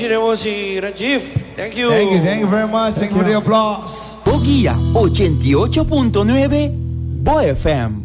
tenemos si Rajiv. Thank you. Thank you very much. Thank you for the applause. Oguía 88.9 Bo FM.